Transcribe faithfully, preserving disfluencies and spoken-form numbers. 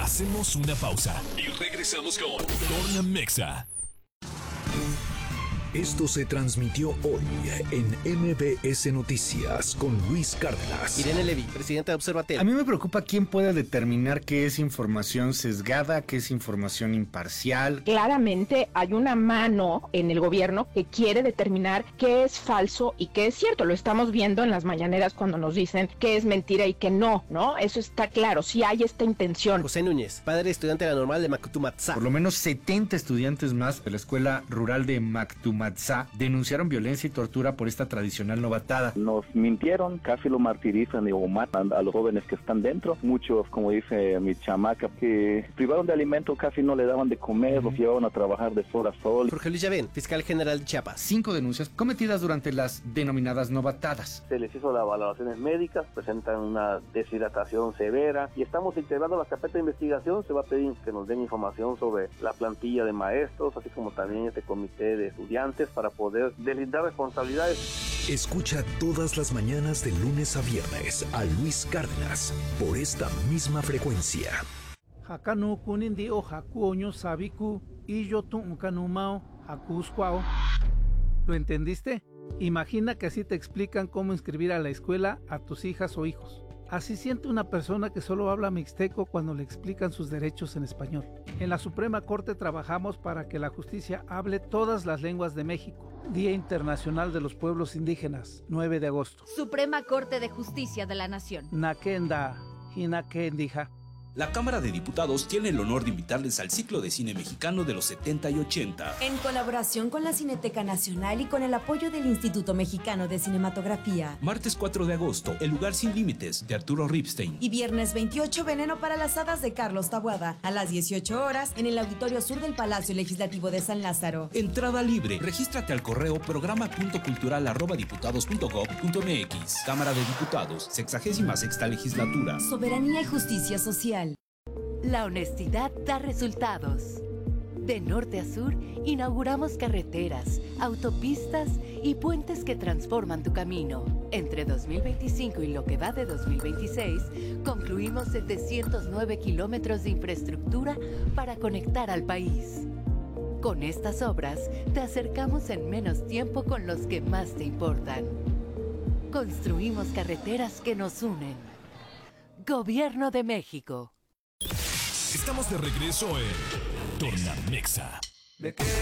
Hacemos una pausa y regresamos con Tornamexa. Esto se transmitió hoy en M B S Noticias con Luis Cárdenas. Irene Levy, presidenta de Observatel. A mí me preocupa quién puede determinar qué es información sesgada, qué es información imparcial. Claramente hay una mano en el gobierno que quiere determinar qué es falso y qué es cierto. Lo estamos viendo en las mañaneras cuando nos dicen qué es mentira y qué no, ¿no? Eso está claro, sí hay esta intención. José Núñez, padre estudiante de la normal de Mactumatzá. Por lo menos setenta estudiantes más de la escuela rural de Mactumatzá denunciaron violencia y tortura por esta tradicional novatada. Nos mintieron, casi lo martirizan y matan a los jóvenes que están dentro. Muchos, como dice mi chamaca, que privaron de alimento, casi no le daban de comer, los llevaban a trabajar de sol a sol. Jorge Luis Llaven, fiscal general de Chiapas. Cinco denuncias cometidas durante las denominadas novatadas. Se les hizo las valoraciones médicas, presentan una deshidratación severa y estamos integrando la carpeta de investigación. Se va a pedir que nos den información sobre la plantilla de maestros, así como también este comité de estudiantes, para poder deslindar responsabilidades. Escucha todas las mañanas de lunes a viernes a Luis Cárdenas por esta misma frecuencia. Hakanu kunindi o hakuoño sabiku y yo tu unkanumao hakusquao. ¿Lo entendiste? Imagina que así te explican cómo inscribir a la escuela a tus hijas o hijos. Así siente una persona que solo habla mixteco cuando le explican sus derechos en español. En la Suprema Corte trabajamos para que la justicia hable todas las lenguas de México. Día Internacional de los Pueblos Indígenas, nueve de agosto. Suprema Corte de Justicia de la Nación. Nakenda, Hinakendija. La Cámara de Diputados tiene el honor de invitarles al ciclo de cine mexicano de los setenta y ochenta. En colaboración con la Cineteca Nacional y con el apoyo del Instituto Mexicano de Cinematografía. Martes cuatro de agosto, El lugar sin límites, de Arturo Ripstein. Y viernes veintiocho, Veneno para las hadas, de Carlos Taboada. A las dieciocho horas, en el Auditorio Sur del Palacio Legislativo de San Lázaro. Entrada libre. Regístrate al correo programa punto cultural arroba diputados punto gob punto mx. Cámara de Diputados, sexagésima sexta legislatura. Soberanía y justicia social. La honestidad da resultados. De norte a sur, inauguramos carreteras, autopistas y puentes que transforman tu camino. Entre dos mil veinticinco y lo que va de dos mil veintiséis, concluimos setecientos nueve kilómetros de infraestructura para conectar al país. Con estas obras, te acercamos en menos tiempo con los que más te importan. Construimos carreteras que nos unen. Gobierno de México. Estamos de regreso en Tornamexa.